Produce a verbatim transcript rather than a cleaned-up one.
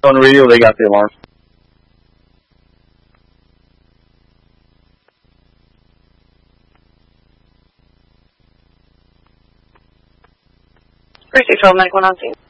On the radio, they got the alarm. Precinct twelve, medical one on scene.